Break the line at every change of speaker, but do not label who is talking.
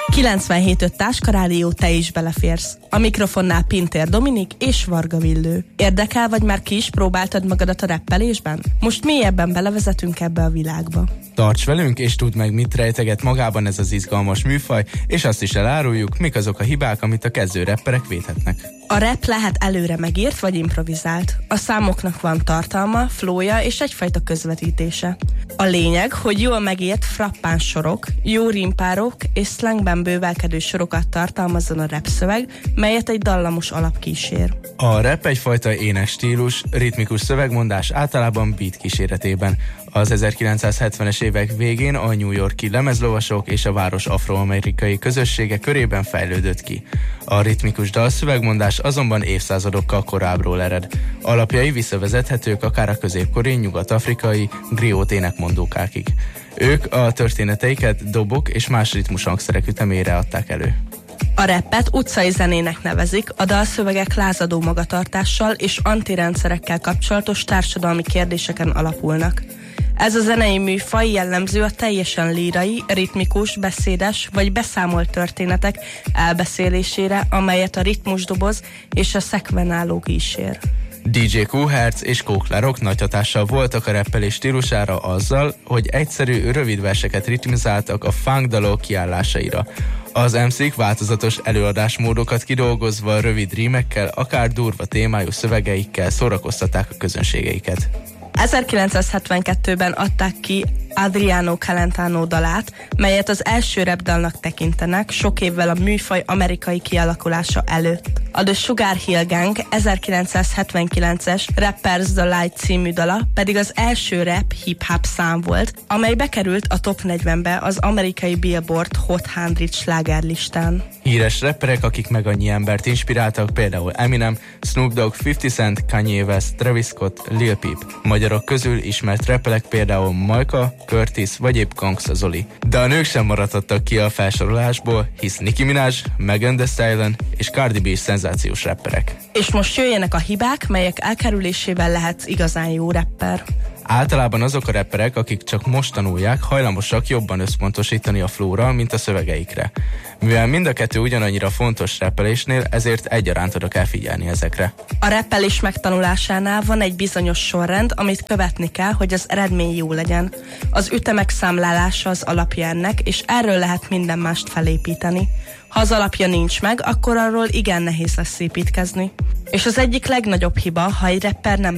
97.5 Táska Rádió, te is beleférsz. A mikrofonnál Pintér Dominik és Varga Villő. Érdekel, vagy már ki is próbáltad magadat a rappelésben? Most mélyebben belevezetünk ebbe a világba.
Tarts velünk, és tudd meg, mit rejteget magában ez az izgalmas műfaj, és azt is eláruljuk, mik azok a hibák, amit a kezdő rapperek védhetnek.
A rap lehet előre megírt vagy improvizált. A számoknak van tartalma, flowja és egyfajta közvetítése. A lényeg, hogy jól megírt frappáns sorok, jó rímpárok és slangben bővelkedő sorokat tartalmazzon a rap szöveg, melyet egy dallamos alap kísér.
A rap egyfajta énekstílus, ritmikus szövegmondás, általában beat kíséretében. Az 1970-es évek végén a New York-i lemezlovasok és a város afroamerikai közössége körében fejlődött ki. A ritmikus dalszövegmondás azonban évszázadokkal korábbról ered. Alapjai visszavezethetők akár a középkori nyugat-afrikai griot énekmondókákig. Ők a történeteiket dobok és más ritmus hangszerek ütemére adták elő.
A rappet utcai zenének nevezik, a dalszövegek lázadó magatartással és antirendszerekkel kapcsolatos társadalmi kérdéseken alapulnak. Ez a zenei műfaj jellemző a teljesen lírai, ritmikus, beszédes vagy beszámolt történetek elbeszélésére, amelyet a ritmusdoboz és a szekvenáló kísér.
DJ Kool Herc és Coke La Rock nagy hatással voltak a rappelés stílusára azzal, hogy egyszerű, rövid verseket ritmizáltak a funk dalok kiállásaira. Az MC-k változatos előadásmódokat kidolgozva rövid rímekkel, akár durva témájú szövegeikkel szórakoztatták a közönségeiket.
1972-ben adták ki Adriano Celentano dalát, melyet az első rapdalnak tekintenek sok évvel a műfaj amerikai kialakulása előtt. A The Sugar Hill Gang 1979-es Rappers the Light című dala pedig az első rap hip-hop szám volt, amely bekerült a top 40-be az amerikai Billboard Hot 100 slágerlistán.
Híres rapperek, akik meg annyi embert inspiráltak, például Eminem, Snoop Dogg, 50 Cent, Kanye West, Travis Scott, Lil Peep. Magyarok közül ismert rappelek például Majka, Curtis vagy épp Gangsta Zoli. De a nők sem maradhattak ki a felsorolásból, hisz Nicki Minaj, Megan Thee Stallion és Cardi B is szenzációs rapperek.
És most jöjjenek a hibák, melyek elkerülésével lehetsz igazán jó rapper.
Általában azok a rapperek, akik csak most tanulják, hajlamosak jobban összpontosítani a flowra, mint a szövegeikre. Mivel mind a kettő ugyanannyira fontos rappelésnél, ezért egyaránt oda kell figyelni ezekre.
A rappelés megtanulásánál van egy bizonyos sorrend, amit követni kell, hogy az eredmény jó legyen. Az ütemek számlálása az alapja ennek, és erről lehet minden mást felépíteni. Ha az alapja nincs meg, akkor arról igen nehéz lesz építkezni. És az egyik legnagyobb hiba, ha egy rapper nem